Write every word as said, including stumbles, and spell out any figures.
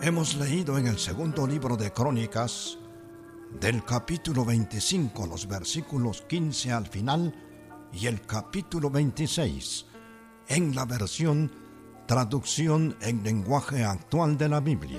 Hemos leído en el segundo libro de Crónicas, del capítulo veinticinco, los versículos quince al final, y el capítulo veintiséis, en la versión Traducción en lenguaje actual de la Biblia.